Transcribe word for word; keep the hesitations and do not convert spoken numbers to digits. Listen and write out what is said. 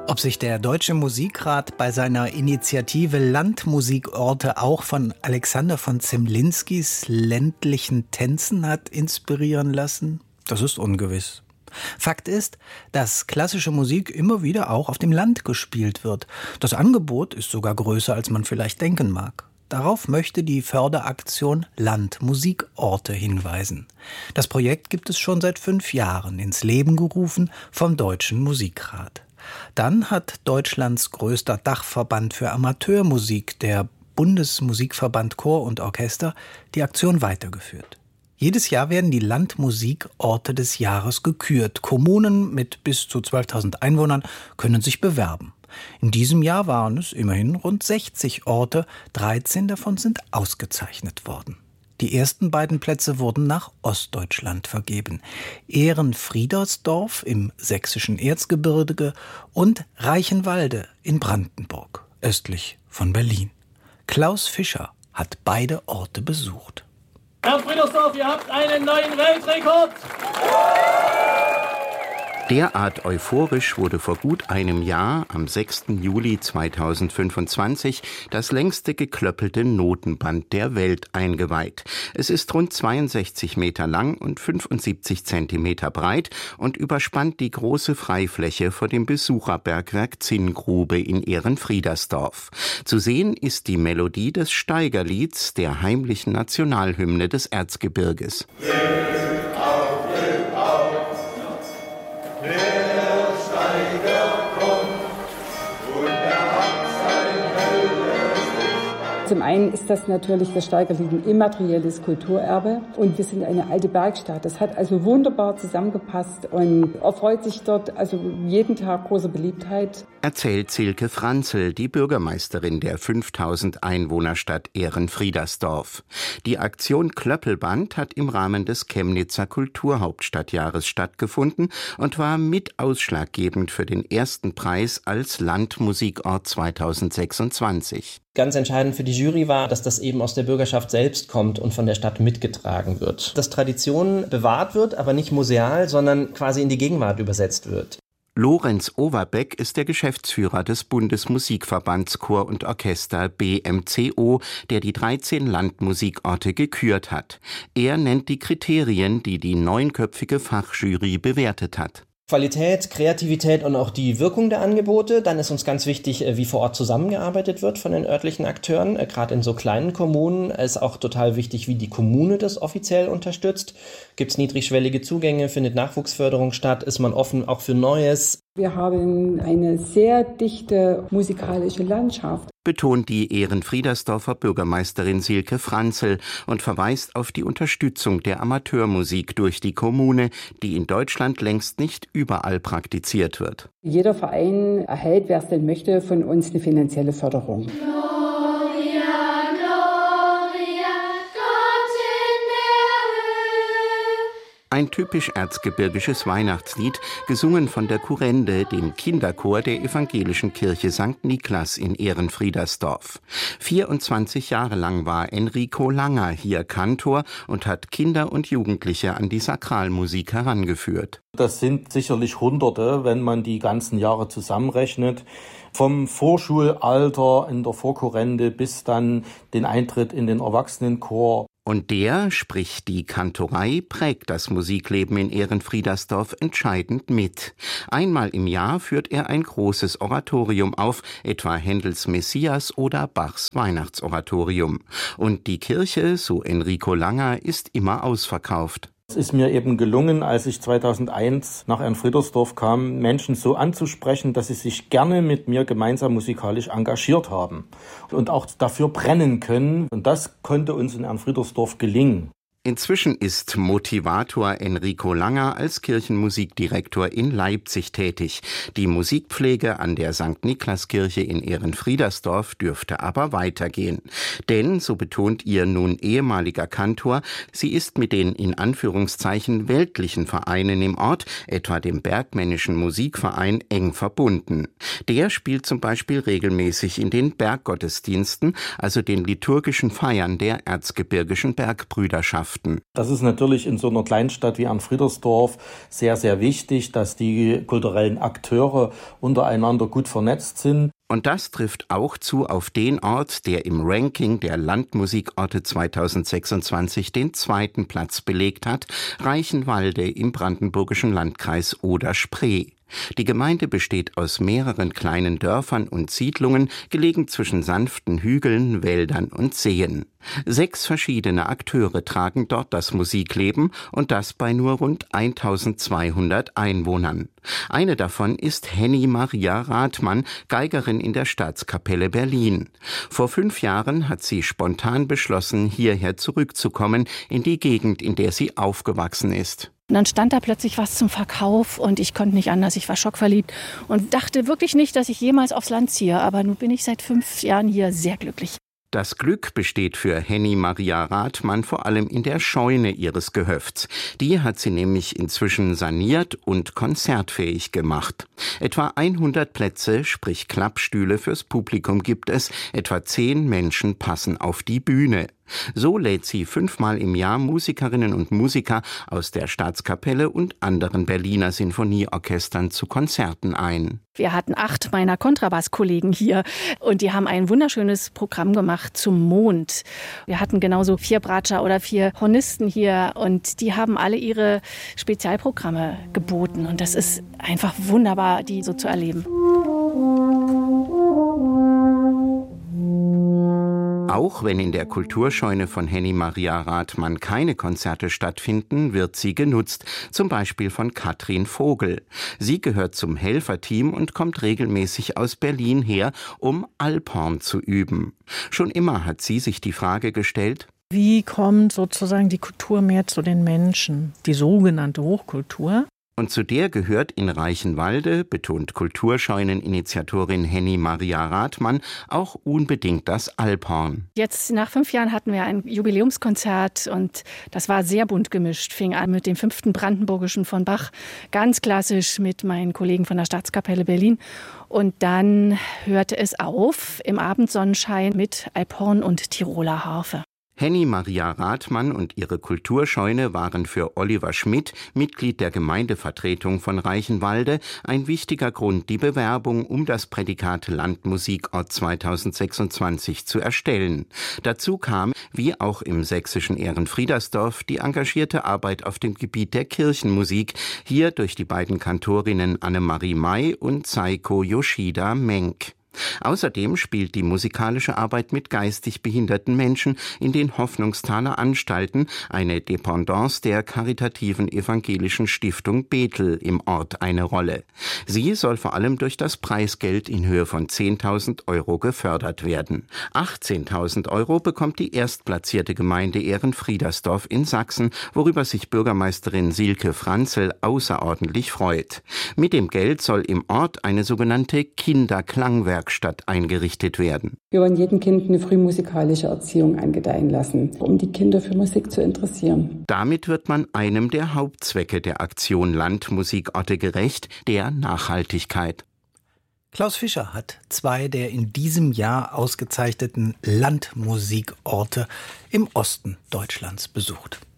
Ob sich der Deutsche Musikrat bei seiner Initiative Landmusikorte auch von Alexander von Zemlinskis ländlichen Tänzen hat inspirieren lassen, das ist ungewiss. Fakt ist, dass klassische Musik immer wieder auch auf dem Land gespielt wird. Das Angebot ist sogar größer, als man vielleicht denken mag. Darauf möchte die Förderaktion Landmusikorte hinweisen. Das Projekt gibt es schon seit fünf Jahren ins Leben gerufen vom Deutschen Musikrat. Dann hat Deutschlands größter Dachverband für Amateurmusik, der Bundesmusikverband Chor und Orchester, die Aktion weitergeführt. Jedes Jahr werden die Landmusikorte des Jahres gekürt. Kommunen mit bis zu zwölftausend Einwohnern können sich bewerben. In diesem Jahr waren es immerhin rund sechzig Orte, dreizehn davon sind ausgezeichnet worden. Die ersten beiden Plätze wurden nach Ostdeutschland vergeben. Ehrenfriedersdorf im sächsischen Erzgebirge und Reichenwalde in Brandenburg, östlich von Berlin. Klaus Fischer hat beide Orte besucht. Herr Friedersdorf, ihr habt einen neuen Weltrekord! Derart euphorisch wurde vor gut einem Jahr, am sechsten Juli zweitausendfünfundzwanzig, das längste geklöppelte Notenband der Welt eingeweiht. Es ist rund zweiundsechzig Meter lang und fünfundsiebzig Zentimeter breit und überspannt die große Freifläche vor dem Besucherbergwerk Zinngrube in Ehrenfriedersdorf. Zu sehen ist die Melodie des Steigerlieds, der heimlichen Nationalhymne des Erzgebirges. Zum einen ist das natürlich das Steigerlied ein immaterielles Kulturerbe und wir sind eine alte Bergstadt. Das hat also wunderbar zusammengepasst und erfreut sich dort also jeden Tag große Beliebtheit. Erzählt Silke Franzl, die Bürgermeisterin der fünftausend Einwohnerstadt Ehrenfriedersdorf. Die Aktion Klöppelband hat im Rahmen des Chemnitzer Kulturhauptstadtjahres stattgefunden und war mit ausschlaggebend für den ersten Preis als Landmusikort zweitausendsechsundzwanzig. Ganz entscheidend für die Jury war, dass das eben aus der Bürgerschaft selbst kommt und von der Stadt mitgetragen wird. Dass Tradition bewahrt wird, aber nicht museal, sondern quasi in die Gegenwart übersetzt wird. Lorenz Overbeck ist der Geschäftsführer des Bundesmusikverbands Chor und Orchester B M C O, der die dreizehn Landmusikorte gekürt hat. Er nennt die Kriterien, die die neunköpfige Fachjury bewertet hat. Qualität, Kreativität und auch die Wirkung der Angebote. Dann ist uns ganz wichtig, wie vor Ort zusammengearbeitet wird von den örtlichen Akteuren. Gerade in so kleinen Kommunen ist auch total wichtig, wie die Kommune das offiziell unterstützt. Gibt es niedrigschwellige Zugänge, findet Nachwuchsförderung statt, ist man offen auch für Neues. Wir haben eine sehr dichte musikalische Landschaft, betont die Ehrenfriedersdorfer Bürgermeisterin Silke Franzl und verweist auf die Unterstützung der Amateurmusik durch die Kommune, die in Deutschland längst nicht überall praktiziert wird. Jeder Verein erhält, wer es denn möchte, von uns eine finanzielle Förderung. Ein typisch erzgebirgisches Weihnachtslied, gesungen von der Kurrende, dem Kinderchor der evangelischen Kirche Sankt Niklas in Ehrenfriedersdorf. vierundzwanzig Jahre lang war Enrico Langer hier Kantor und hat Kinder und Jugendliche an die Sakralmusik herangeführt. Das sind sicherlich Hunderte, wenn man die ganzen Jahre zusammenrechnet. Vom Vorschulalter in der Vorkurrende bis dann den Eintritt in den Erwachsenenchor. Und der, sprich die Kantorei, prägt das Musikleben in Ehrenfriedersdorf entscheidend mit. Einmal im Jahr führt er ein großes Oratorium auf, etwa Händels Messias oder Bachs Weihnachtsoratorium. Und die Kirche, so Enrico Langer, ist immer ausverkauft. Es ist mir eben gelungen, als ich zweitausendeins nach Ehrenfriedersdorf kam, Menschen so anzusprechen, dass sie sich gerne mit mir gemeinsam musikalisch engagiert haben und auch dafür brennen können. Und das konnte uns in Ehrenfriedersdorf gelingen. Inzwischen ist Motivator Enrico Langer als Kirchenmusikdirektor in Leipzig tätig. Die Musikpflege an der Sankt Niklaskirche in Ehrenfriedersdorf dürfte aber weitergehen. Denn, so betont ihr nun ehemaliger Kantor, sie ist mit den in Anführungszeichen weltlichen Vereinen im Ort, etwa dem Bergmännischen Musikverein, eng verbunden. Der spielt zum Beispiel regelmäßig in den Berggottesdiensten, also den liturgischen Feiern der erzgebirgischen Bergbrüderschaft Landwirtschaften. Das ist natürlich in so einer Kleinstadt wie Anfriedersdorf sehr, sehr wichtig, dass die kulturellen Akteure untereinander gut vernetzt sind. Und das trifft auch zu auf den Ort, der im Ranking der Landmusikorte zweitausendsechsundzwanzig den zweiten Platz belegt hat, Reichenwalde im brandenburgischen Landkreis Oder-Spree. Die Gemeinde besteht aus mehreren kleinen Dörfern und Siedlungen, gelegen zwischen sanften Hügeln, Wäldern und Seen. Sechs verschiedene Akteure tragen dort das Musikleben und das bei nur rund eintausendzweihundert Einwohnern. Eine davon ist Henny Maria Rathmann, Geigerin in der Staatskapelle Berlin. Vor fünf Jahren hat sie spontan beschlossen, hierher zurückzukommen, in die Gegend, in der sie aufgewachsen ist. Und dann stand da plötzlich was zum Verkauf und ich konnte nicht anders, ich war schockverliebt und dachte wirklich nicht, dass ich jemals aufs Land ziehe. Aber nun bin ich seit fünf Jahren hier sehr glücklich. Das Glück besteht für Henny Maria Rathmann vor allem in der Scheune ihres Gehöfts. Die hat sie nämlich inzwischen saniert und konzertfähig gemacht. Etwa hundert Plätze, sprich Klappstühle fürs Publikum gibt es, etwa zehn Menschen passen auf die Bühne. So lädt sie fünfmal im Jahr Musikerinnen und Musiker aus der Staatskapelle und anderen Berliner Sinfonieorchestern zu Konzerten ein. Wir hatten acht meiner Kontrabasskollegen hier und die haben ein wunderschönes Programm gemacht zum Mond. Wir hatten genauso vier Bratscher oder vier Hornisten hier und die haben alle ihre Spezialprogramme geboten und das ist einfach wunderbar, die so zu erleben. Auch wenn in der Kulturscheune von Henny Maria Rathmann keine Konzerte stattfinden, wird sie genutzt, zum Beispiel von Katrin Vogel. Sie gehört zum Helferteam und kommt regelmäßig aus Berlin her, um Alphorn zu üben. Schon immer hat sie sich die Frage gestellt: Wie kommt sozusagen die Kultur mehr zu den Menschen, die sogenannte Hochkultur? Und zu der gehört in Reichenwalde, betont Kulturscheuneninitiatorin Henny Maria Rathmann, auch unbedingt das Alphorn. Jetzt nach fünf Jahren hatten wir ein Jubiläumskonzert und das war sehr bunt gemischt. Fing an mit dem fünften Brandenburgischen von Bach, ganz klassisch mit meinen Kollegen von der Staatskapelle Berlin. Und dann hörte es auf im Abendsonnenschein mit Alphorn und Tiroler Harfe. Henny Maria Rathmann und ihre Kulturscheune waren für Oliver Schmidt, Mitglied der Gemeindevertretung von Reichenwalde, ein wichtiger Grund, die Bewerbung um das Prädikat Landmusikort zweitausendsechsundzwanzig zu erstellen. Dazu kam, wie auch im sächsischen Ehrenfriedersdorf, die engagierte Arbeit auf dem Gebiet der Kirchenmusik, hier durch die beiden Kantorinnen Annemarie May und Seiko Yoshida Menk. Außerdem spielt die musikalische Arbeit mit geistig behinderten Menschen in den Hoffnungstaler Anstalten, eine Dependance der karitativen evangelischen Stiftung Bethel im Ort, eine Rolle. Sie soll vor allem durch das Preisgeld in Höhe von zehntausend Euro gefördert werden. achtzehntausend Euro bekommt die erstplatzierte Gemeinde Ehrenfriedersdorf in Sachsen, worüber sich Bürgermeisterin Silke Franzel außerordentlich freut. Mit dem Geld soll im Ort eine sogenannte Kinderklangwerkstatt eingerichtet werden. Wir wollen jedem Kind eine frühmusikalische Erziehung angedeihen lassen, um die Kinder für Musik zu interessieren. Damit wird man einem der Hauptzwecke der Aktion Landmusikorte gerecht, der Nachhaltigkeit. Klaus Fischer hat zwei der in diesem Jahr ausgezeichneten Landmusikorte im Osten Deutschlands besucht.